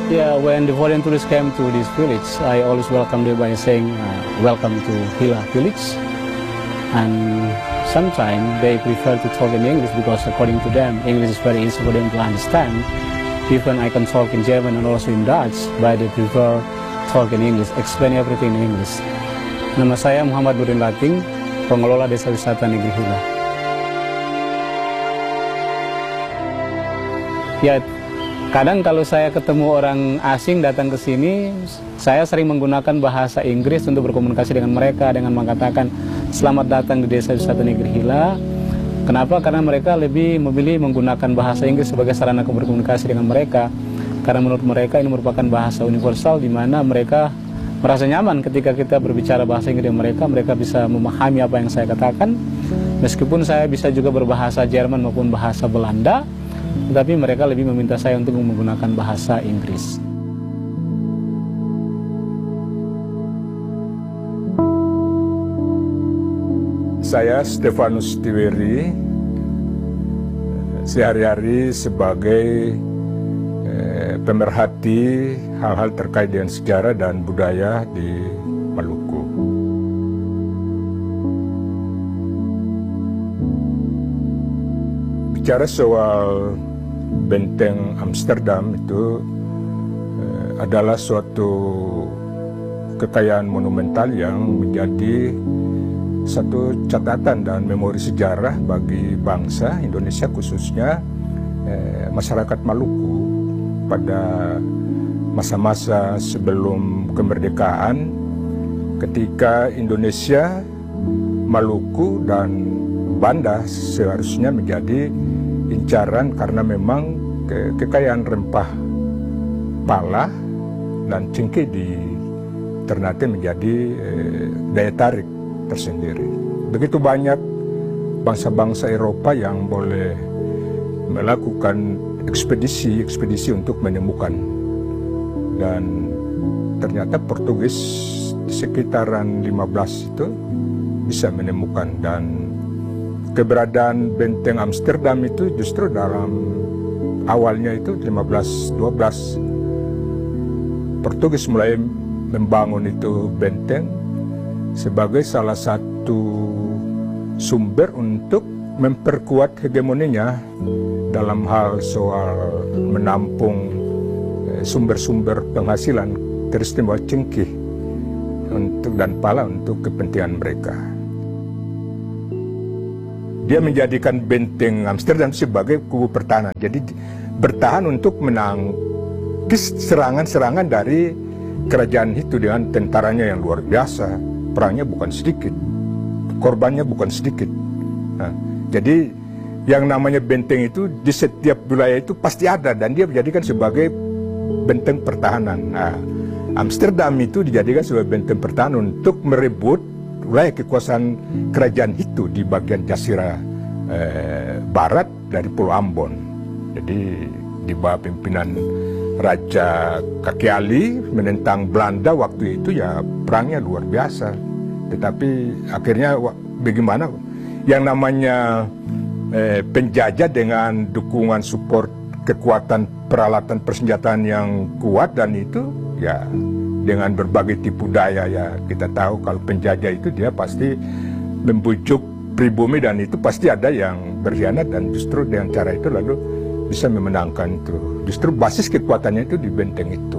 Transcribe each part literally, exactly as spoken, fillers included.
Yeah, when the foreign tourists came to this village, I always welcome them by saying, uh, welcome to Hila village. And sometimes they prefer to talk in English because according to them, English is very easy for them to understand. Even I can talk in German and also in Dutch, but they prefer talk in English, explain everything in English. Nama saya Muhammad Nurdin Lating, pengelola Desa Wisata Negeri Hila. Ya, kadang kalau saya ketemu orang asing datang ke sini, saya sering menggunakan bahasa Inggris untuk berkomunikasi dengan mereka dengan mengatakan selamat datang di Desa Wisata Negeri Hila. Kenapa? Karena mereka lebih memilih menggunakan bahasa Inggris sebagai sarana berkomunikasi dengan mereka. Karena menurut mereka ini merupakan bahasa universal di mana mereka merasa nyaman ketika kita berbicara bahasa Inggris dengan mereka. Mereka bisa memahami apa yang saya katakan. Meskipun saya bisa juga berbahasa Jerman maupun bahasa Belanda, tetapi mereka lebih meminta saya untuk menggunakan bahasa Inggris. Saya Stefanus Tiweri, sehari-hari sebagai eh, pemerhati hal-hal terkait dengan sejarah dan budaya di Maluku. Bicara soal Benteng Amsterdam itu eh, adalah suatu kekayaan monumental yang menjadi satu catatan dan memori sejarah bagi bangsa Indonesia, khususnya eh, masyarakat Maluku pada masa-masa sebelum kemerdekaan, ketika Indonesia, Maluku dan Banda seharusnya menjadi incaran karena memang ke kekayaan rempah pala dan cengkeh di Ternate menjadi eh, daya tarik tersendiri. Begitu banyak bangsa-bangsa Eropa yang boleh melakukan ekspedisi-ekspedisi untuk menemukan, dan ternyata Portugis di sekitaran lima belas itu bisa menemukan, dan keberadaan Benteng Amsterdam itu justru dalam awalnya itu lima belas dua belas Portugis mulai membangun itu benteng sebagai salah satu sumber untuk memperkuat hegemoninya dalam hal soal menampung sumber-sumber penghasilan teristimewa cengkeh untuk dan pala untuk kepentingan mereka. Dia menjadikan Benteng Amsterdam sebagai kubu pertahanan. Jadi bertahan untuk menangkis serangan-serangan dari kerajaan itu dengan tentaranya yang luar biasa. Perangnya bukan sedikit, korbannya bukan sedikit. Nah, jadi yang namanya benteng itu di setiap wilayah itu pasti ada, dan dia dijadikan sebagai benteng pertahanan. Nah, Amsterdam itu dijadikan sebagai benteng pertahanan untuk merebut wilayah kekuasaan kerajaan itu di bagian Jazirah eh, Barat dari Pulau Ambon. Jadi di bawah pimpinan Raja Kakiali menentang Belanda waktu itu, ya perangnya luar biasa. Tetapi akhirnya bagaimana yang namanya eh, penjajah dengan dukungan support kekuatan peralatan persenjataan yang kuat, dan itu ya dengan berbagai tipu daya, ya kita tahu kalau penjajah itu dia pasti membujuk pribumi, dan itu pasti ada yang berkhianat, dan justru dengan cara itu lalu bisa memenangkan itu. Justru basis kekuatannya itu di benteng itu.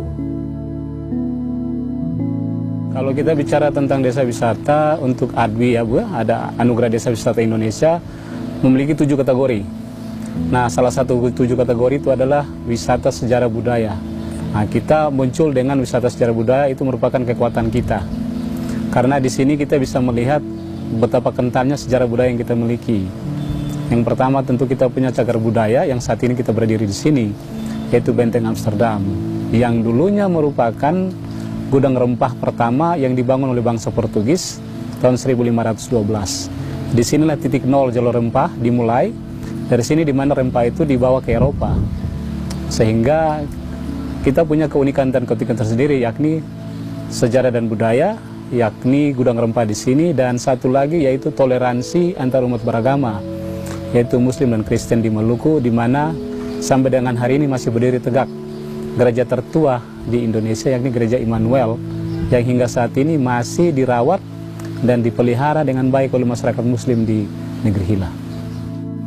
Kalau kita bicara tentang desa wisata untuk A D W I ya Bu, ada Anugerah Desa Wisata Indonesia memiliki tujuh kategori. Nah, salah satu tujuh kategori itu adalah wisata sejarah budaya. Nah, kita muncul dengan wisata sejarah budaya, itu merupakan kekuatan kita. Karena di sini kita bisa melihat betapa kentalnya sejarah budaya yang kita miliki. Yang pertama tentu kita punya cagar budaya yang saat ini kita berdiri di sini, yaitu Benteng Amsterdam, yang dulunya merupakan gudang rempah pertama yang dibangun oleh bangsa Portugis tahun seribu lima ratus dua belas. Di sinilah titik nol jalur rempah dimulai. Dari sini di mana rempah itu dibawa ke Eropa. Sehingga kita punya keunikan dan keunikan tersendiri, yakni sejarah dan budaya, yakni gudang rempah di sini, dan satu lagi yaitu toleransi antar umat beragama, yaitu Muslim dan Kristen di Maluku, di mana sampai dengan hari ini masih berdiri tegak. gereja tertua di Indonesia, yakni Gereja Immanuel, yang hingga saat ini masih dirawat dan dipelihara dengan baik oleh masyarakat Muslim di negeri Hilla.